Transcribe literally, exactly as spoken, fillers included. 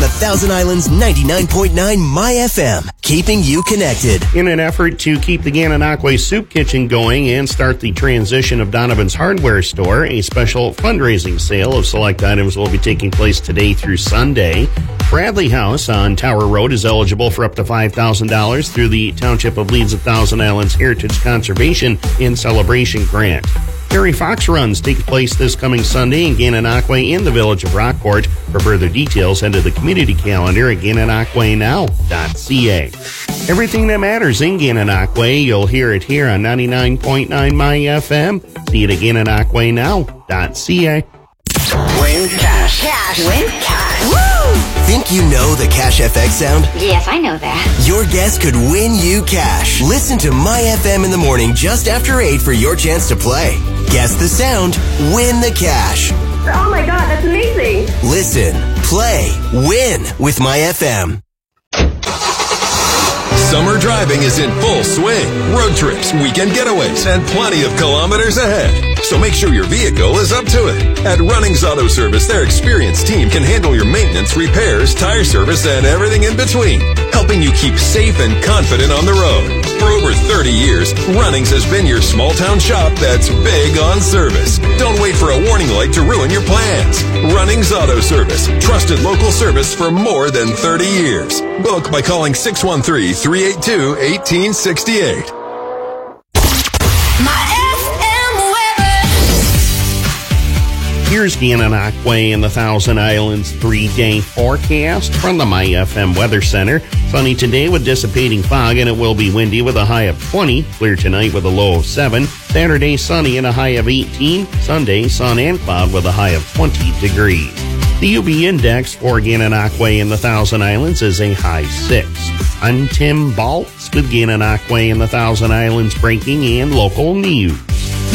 the Thousand Islands ninety-nine point nine My F M, keeping you connected. In an effort to keep the Gananoque Soup Kitchen going and start the transition of Donovan's Hardware Store, a special fundraising sale of select items will be taking place today through Sunday. Bradley House on Tower Road is eligible for up to five thousand dollars through the Township of Leeds of Thousand Islands Heritage Conservation and Celebration Grant. Harry Fox Runs take place this coming Sunday in Gananoque in the village of Rockport. For further details, head to the community calendar at gananoque now dot c a. Everything that matters in Gananoque, you'll hear it here on ninety-nine point nine My F M. See it at gananoque now dot c a. Win cash. Cash. Win cash. Woo! Think you know the Cash F X sound? Yes, I know that. Your guess could win you cash. Listen to My F M in the morning just after eight for your chance to play. Guess the sound, win the cash. Oh my God, that's amazing. Listen, play, win with My F M. Summer driving is in full swing. Road trips, weekend getaways, and plenty of kilometers ahead. So make sure your vehicle is up to it. At Runnings Auto Service, their experienced team can handle your maintenance, repairs, tire service, and everything in between, helping you keep safe and confident on the road. For over thirty years, Runnings has been your small-town shop that's big on service. Don't wait for a warning light to ruin your plans. Runnings Auto Service, trusted local service for more than thirty years. Book by calling six one three, three eight two, one eight six eight. Here's Gananoque and the Thousand Islands three-day forecast from the My F M Weather Center. Sunny today with dissipating fog, and it will be windy with a high of twenty. Clear tonight with a low of seven. Saturday, sunny and a high of eighteen. Sunday, sun and cloud with a high of twenty degrees. The U V index for Gananoque and the Thousand Islands is a high six. I'm Tim Baltz with Gananoque and the Thousand Islands breaking and local news.